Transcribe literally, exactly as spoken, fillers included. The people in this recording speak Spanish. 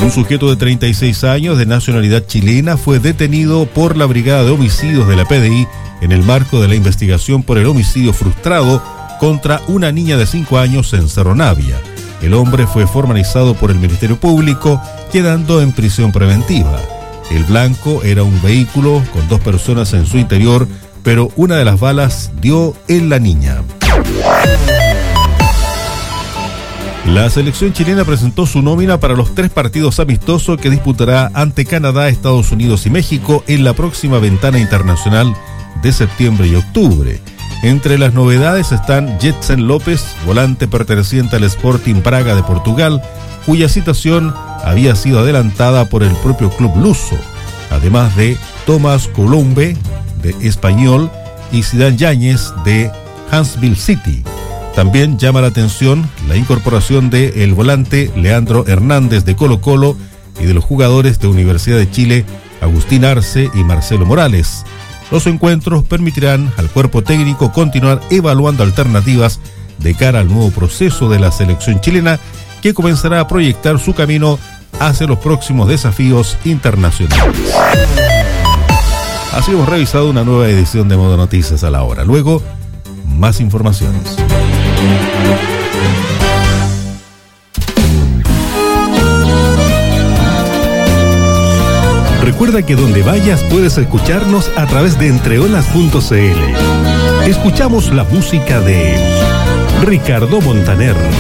Un sujeto de treinta y seis años de nacionalidad chilena fue detenido por la Brigada de Homicidios de la P D I en el marco de la investigación por el homicidio frustrado contra una niña de cinco años en Cerro Navia. El hombre fue formalizado por el Ministerio Público, quedando en prisión preventiva. El blanco era un vehículo con dos personas en su interior, pero una de las balas dio en la niña. La selección chilena presentó su nómina para los tres partidos amistosos que disputará ante Canadá, Estados Unidos y México en la próxima ventana internacional de septiembre y octubre. Entre las novedades están Jetsen López, volante perteneciente al Sporting Braga de Portugal, cuya citación había sido adelantada por el propio club luso, además de Tomás Colombe, de Español, y Zidane Yáñez, de Huntsville City. También llama la atención la incorporación de el volante Leandro Hernández de Colo-Colo y de los jugadores de Universidad de Chile, Agustín Arce y Marcelo Morales. Los encuentros permitirán al cuerpo técnico continuar evaluando alternativas de cara al nuevo proceso de la selección chilena, que comenzará a proyectar su camino hacia los próximos desafíos internacionales. Así hemos revisado una nueva edición de Modo Noticias a la hora. Luego, más informaciones. Recuerda que donde vayas puedes escucharnos a través de entreolas punto c l. Escuchamos la música de Ricardo Montaner.